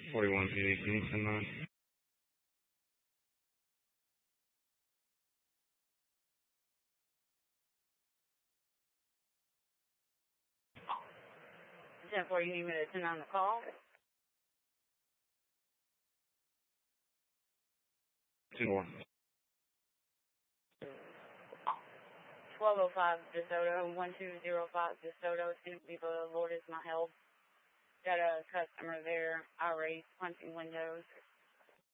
4188, can you send that? 10-4, you need me to send on the call? 2-4. 1205 DeSoto, 1205 DeSoto, St. Viva, Lord is my help. Got a customer there, irate, punching windows.